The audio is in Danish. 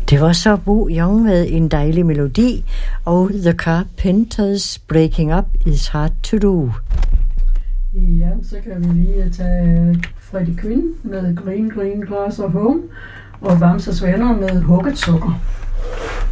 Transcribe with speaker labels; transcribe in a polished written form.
Speaker 1: Det var så Bo Young med en dejlig melodi, og The Carpenters Breaking Up is Hard to Do.
Speaker 2: Ja, så kan vi lige tage Freddie Quinn med Green Green Grass of Home, og Bamses Venner med Hugget Sukker.